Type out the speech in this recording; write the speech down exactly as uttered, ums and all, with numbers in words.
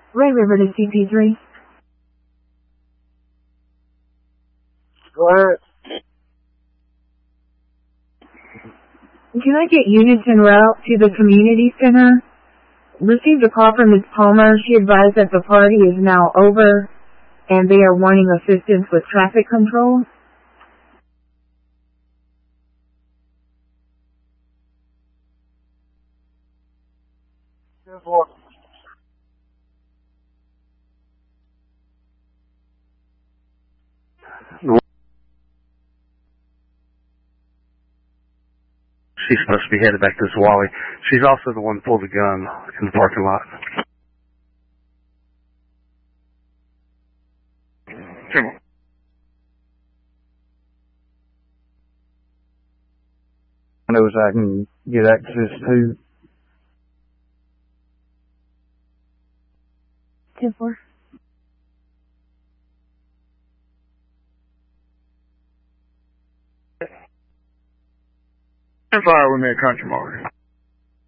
Ray River to C P three. Go ahead. Can I get units en route to the community center? Received a call from Miz Palmer. She advised that the party is now over and they are wanting assistance with traffic control. ten four. She's supposed to be headed back to Zwally. She's also the one who pulled the gun in the parking lot. Come on. Knows I can get access to. ten four. And fire with me a country mortgage.